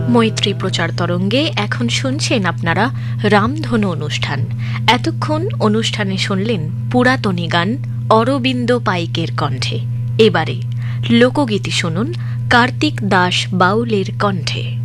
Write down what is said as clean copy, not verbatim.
মৈত্রী প্রচার তরঙ্গে এখন শুনছেন আপনারা রামধনু অনুষ্ঠান। এতক্ষণ অনুষ্ঠানে শুনলেন পুরাতনী গান অরবিন্দ পাইকের কণ্ঠে। এবারে লোকগীতি শুনুন কার্তিক দাস বাউলের কণ্ঠে।